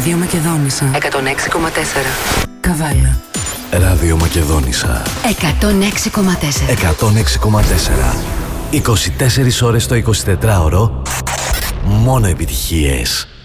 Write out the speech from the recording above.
Ράδιο Μακεδόνισσα 106,4. Καβάλα. Ράδιο Μακεδόνισσα 106,4. 106,4. 24 ώρες το 24ωρο. Μόνο επιτυχίες.